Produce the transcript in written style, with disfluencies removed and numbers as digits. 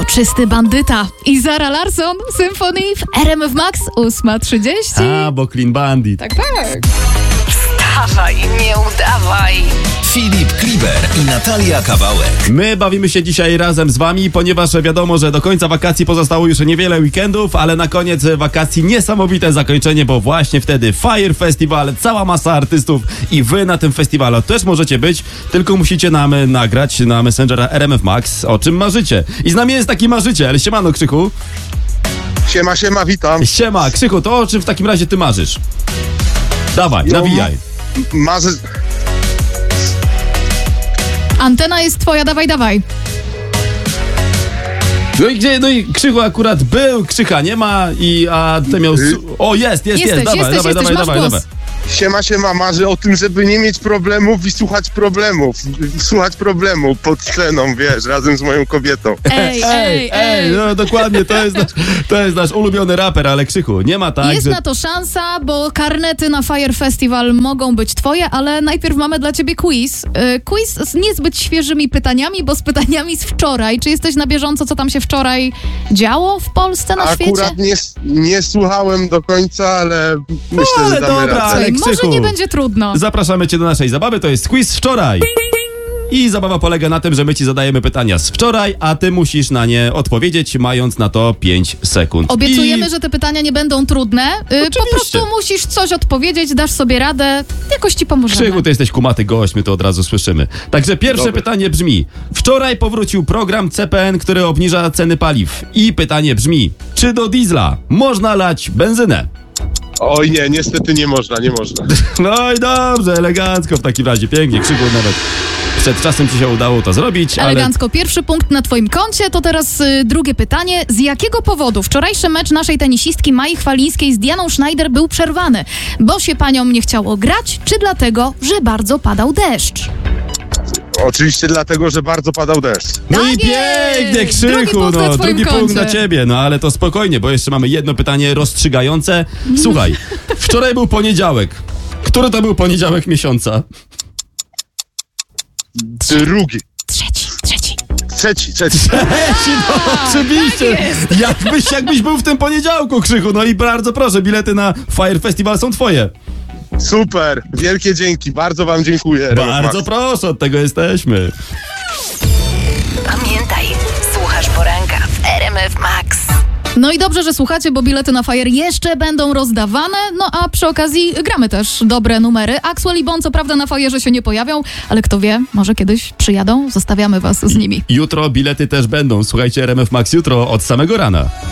Czysty bandyta i Zara Larsson, Symphony w RMF Max 8:30. A, bo Clean Bandit. Tak, tak. Wstawaj, nie udawaj. Filip Kliber i Natalia Kawałek. My bawimy się dzisiaj razem z wami, ponieważ wiadomo, że do końca wakacji pozostało już niewiele weekendów, ale na koniec wakacji niesamowite zakończenie, bo właśnie wtedy Fire Festival, cała masa artystów i wy na tym festiwalu też możecie być, tylko musicie nam nagrać na Messengera RMF Max, o czym marzycie. I z nami jest taki marzyciel. Siemano, Krzychu. Siema, witam. Siema, Krzychu, to o czym w takim razie ty marzysz? Dawaj, nawijaj. Marzę... Antena jest twoja, dawaj. No i Krzychu akurat był, Krzycha nie ma a ty miał... O, jest, Jesteś, dawaj. Siema, marzę o tym, żeby nie mieć problemów i słuchać problemów. Słuchać problemu pod sceną, wiesz, razem z moją kobietą. Ej. No dokładnie, to jest nasz ulubiony raper, ale Krzychu, nie ma tak, Jest że... na to szansa, bo karnety na Fire Festival mogą być twoje, ale najpierw mamy dla ciebie quiz. Quiz z niezbyt świeżymi pytaniami, bo z pytaniami z wczoraj. Czy jesteś na bieżąco, co tam się wczoraj działo w Polsce, na świecie? Akurat nie słuchałem do końca, ale myślę, że damy dobra, radę. ale Może Krzychu, nie będzie trudno. zapraszamy cię do naszej zabawy, to jest quiz wczoraj. I zabawa polega na tym, że my ci zadajemy pytania z wczoraj, a ty musisz na nie odpowiedzieć, mając na to 5 sekund. Obiecujemy, że te pytania nie będą trudne. Po prostu musisz coś odpowiedzieć, dasz sobie radę, jakoś ci pomożemy. Krzychu, ty jesteś kumaty gość, my to od razu słyszymy. Także pierwsze pytanie brzmi: wczoraj powrócił program CPN, który obniża ceny paliw. I pytanie brzmi: czy do diesla można lać benzynę? Oj nie, niestety nie można. No i dobrze, elegancko w takim razie, pięknie, Krzychu, nawet przed czasem ci się udało to zrobić, Elegancko, pierwszy punkt na twoim koncie. To teraz drugie pytanie. Z jakiego powodu wczorajszy mecz naszej tenisistki Mai Chwalińskiej z Dianą Schneider był przerwany? Bo się paniom nie chciało grać, czy dlatego, że bardzo padał deszcz? Oczywiście dlatego, że bardzo padał deszcz. No i Tak pięknie, jest! Krzychu, drugi punkt na koncie. ciebie, no ale to spokojnie, bo jeszcze mamy jedno pytanie rozstrzygające. Słuchaj, wczoraj był poniedziałek. Który to był poniedziałek miesiąca? Drugi. Trzeci. Trzeci. No, oczywiście. Jakbyś był w tym poniedziałku, Krzychu. No i bardzo proszę, bilety na Fire Festival są twoje. Super, wielkie dzięki, bardzo wam dziękuję. Bardzo proszę, od tego jesteśmy. Pamiętaj, słuchasz poranka w RMF Max. No i dobrze, że słuchacie, bo bilety na Fire jeszcze będą rozdawane, no a przy okazji gramy też dobre numery. Axwell i Bon co prawda na Fire'ze się nie pojawią, ale kto wie, może kiedyś przyjadą, zostawiamy was z nimi. Jutro bilety też będą. Słuchajcie RMF Max jutro od samego rana.